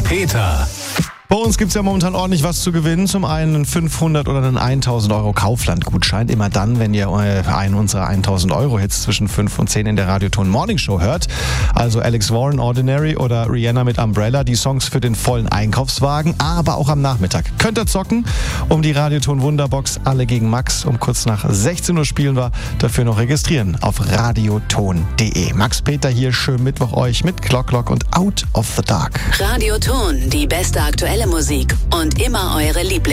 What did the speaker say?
Peter. Bei uns gibt es ja momentan ordentlich was zu gewinnen. Zum einen einen 500 oder einen 1000 Euro Kaufland-Gutschein. Immer dann, wenn ihr einen unserer 1000 Euro Hits zwischen 5 und 10 in der Radioton Morning Show hört. Also Alex Warren, Ordinary oder Rihanna mit Umbrella. Die Songs für den vollen Einkaufswagen, aber auch am Nachmittag. Könnt ihr zocken um die Radioton Wunderbox. Alle gegen Max. Um kurz nach 16 Uhr spielen wir. Dafür noch registrieren auf radioton.de. Max Peter hier. Schönen Mittwoch euch mit Clock und Out of the Dark. Radioton, die beste aktuelle Musik und immer eure Lieblings.